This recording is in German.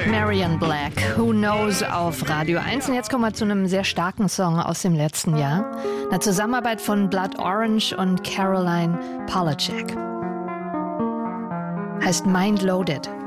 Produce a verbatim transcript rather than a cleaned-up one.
Marion Black, Who Knows auf Radio eins. Und jetzt kommen wir zu einem sehr starken Song aus dem letzten Jahr. Eine Zusammenarbeit von Blood Orange und Caroline Polachek. Heißt Mind Loaded.